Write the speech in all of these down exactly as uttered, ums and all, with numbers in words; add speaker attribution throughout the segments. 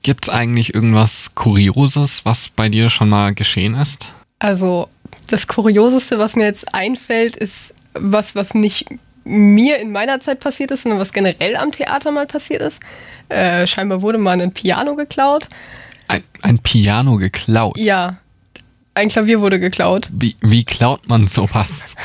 Speaker 1: Gibt's eigentlich irgendwas Kurioses, was bei dir schon mal geschehen ist?
Speaker 2: Also das Kurioseste, was mir jetzt einfällt, ist was, was nicht mir in meiner Zeit passiert ist, sondern was generell am Theater mal passiert ist. Äh, scheinbar wurde mal ein Piano geklaut.
Speaker 1: Ein, ein Piano geklaut?
Speaker 2: Ja, ein Klavier wurde geklaut.
Speaker 1: Wie, wie klaut man sowas?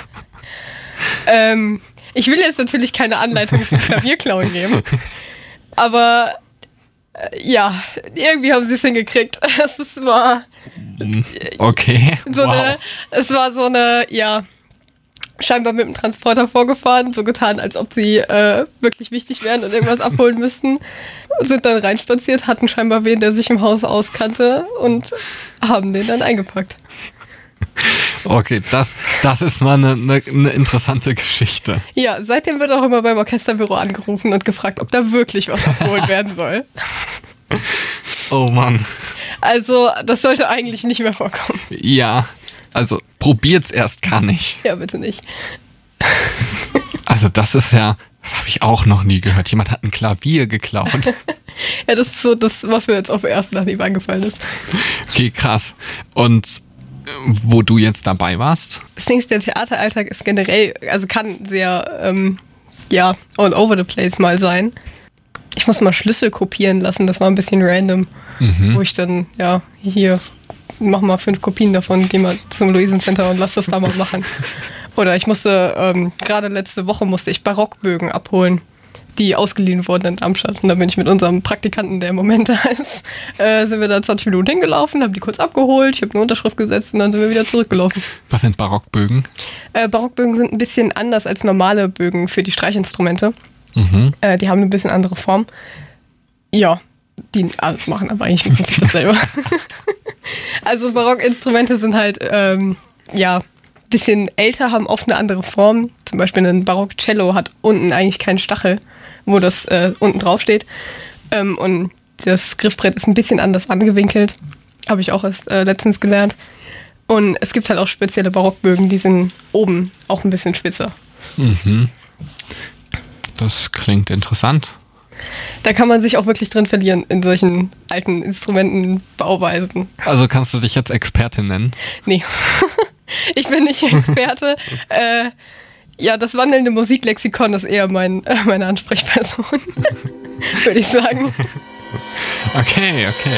Speaker 2: ähm, ich will jetzt natürlich keine Anleitung zum Klavierklauen geben, aber äh, ja, irgendwie haben sie es hingekriegt. Es ist, war
Speaker 1: okay,
Speaker 2: so
Speaker 1: wow.
Speaker 2: eine, es war so eine, ja, scheinbar mit dem Transporter vorgefahren, so getan, als ob sie äh, wirklich wichtig wären und irgendwas abholen müssten. Sind dann reinspaziert, hatten scheinbar wen, der sich im Haus auskannte und haben den dann eingepackt.
Speaker 1: Okay, das, das ist mal eine, eine, eine interessante Geschichte.
Speaker 2: Ja, seitdem wird auch immer beim Orchesterbüro angerufen und gefragt, ob da wirklich was abgeholt werden soll.
Speaker 1: Oh Mann.
Speaker 2: Also, das sollte eigentlich nicht mehr vorkommen.
Speaker 1: Ja, also probiert's erst gar nicht.
Speaker 2: Ja, bitte nicht.
Speaker 1: Also das ist ja, das habe ich auch noch nie gehört. Jemand hat ein Klavier geklaut.
Speaker 2: Ja, das ist so das, was mir jetzt auf den ersten Anhieb eingefallen ist.
Speaker 1: Okay, krass. Und wo du jetzt dabei warst?
Speaker 2: Das Ding ist, der Theateralltag ist generell, also kann sehr, ähm, ja, all over the place mal sein. Ich muss mal Schlüssel kopieren lassen, das war ein bisschen random. Mhm. Wo ich dann, ja, hier, mach mal fünf Kopien davon, geh mal zum Luisencenter und lass das da mal machen. Oder ich musste, ähm, gerade letzte Woche musste ich Barockbögen abholen, die ausgeliehen wurden in Darmstadt. Und da bin ich mit unserem Praktikanten, der im Moment da ist, äh, sind wir da zwanzig Minuten hingelaufen, haben die kurz abgeholt, ich habe eine Unterschrift gesetzt und dann sind wir wieder zurückgelaufen.
Speaker 1: Was sind Barockbögen? Äh,
Speaker 2: Barockbögen sind ein bisschen anders als normale Bögen für die Streichinstrumente.
Speaker 1: Mhm.
Speaker 2: Äh, die haben eine bisschen andere Form. Ja, die also machen aber eigentlich im Prinzip dasselbe. Also Barockinstrumente sind halt, ähm, ja, ein bisschen älter, haben oft eine andere Form. Zum Beispiel ein Barock-Cello hat unten eigentlich keinen Stachel, wo das äh, unten drauf steht. Ähm, und das Griffbrett ist ein bisschen anders angewinkelt. Habe ich auch erst äh, letztens gelernt. Und es gibt halt auch spezielle Barockbögen, die sind oben auch ein bisschen spitzer.
Speaker 1: Mhm. Das klingt interessant.
Speaker 2: Da kann man sich auch wirklich drin verlieren in solchen alten Instrumentenbauweisen.
Speaker 1: Also kannst du dich jetzt Expertin nennen?
Speaker 2: Nee, ich bin nicht Experte. äh, ja, das wandelnde Musiklexikon ist eher mein, äh, meine Ansprechperson, würde ich sagen.
Speaker 1: Okay, okay.